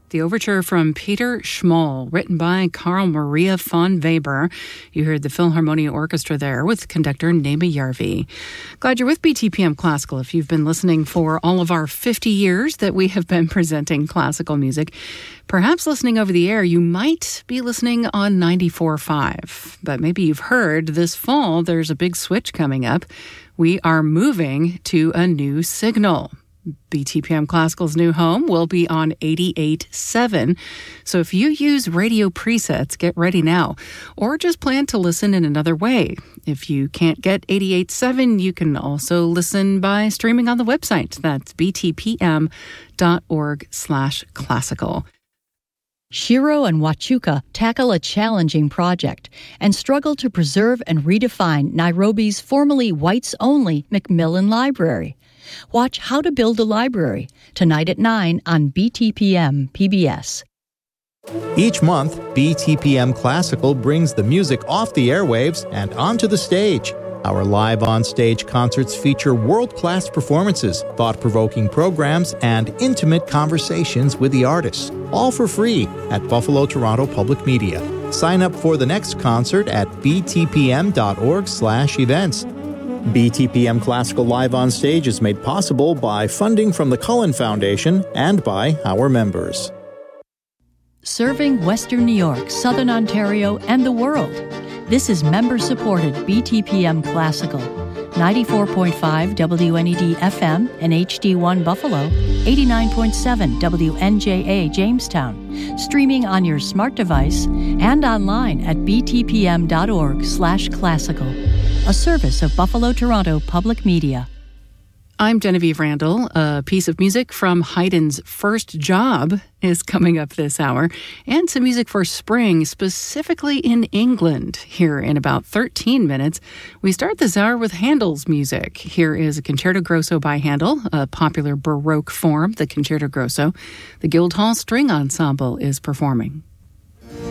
The overture from Peter Schmoll, written by Carl Maria von Weber. You heard the Philharmonia Orchestra there with conductor Nema Järvi. Glad you're with BTPM Classical. If you've been listening for all of our 50 years that we have been presenting classical music, perhaps listening over the air, you might be listening on 94.5. But maybe you've heard this fall there's a big switch coming up. We are moving to a new signal. BTPM Classical's new home will be on 88.7. So if you use radio presets, get ready now. Or just plan to listen in another way. If you can't get 88.7, you can also listen by streaming on the website. That's btpm.org/classical. Shiro and Wachuka tackle a challenging project and struggle to preserve and redefine Nairobi's formerly whites-only Macmillan Library. Watch How to Build a Library, tonight at 9 on BTPM PBS. Each month, BTPM Classical brings the music off the airwaves and onto the stage. Our live on-stage concerts feature world-class performances, thought-provoking programs, and intimate conversations with the artists, all for free at Buffalo Toronto Public Media. Sign up for the next concert at btpm.org/events. BTPM Classical Live on Stage is made possible by funding from the Cullen Foundation and by our members. Serving Western New York, Southern Ontario, and the world. This is member-supported BTPM Classical. 94.5 WNED FM and HD1 Buffalo, 89.7 WNJA Jamestown, streaming on your smart device and online at btpm.org/classical, a service of Buffalo Toronto Public Media. I'm Genevieve Randall. A piece of music from Haydn's First Job is coming up this hour, and some music for spring, specifically in England, here in about 13 minutes. We start this hour with Handel's music. Here is a Concerto Grosso by Handel, a popular Baroque form, the Concerto Grosso. The Guildhall String Ensemble is performing.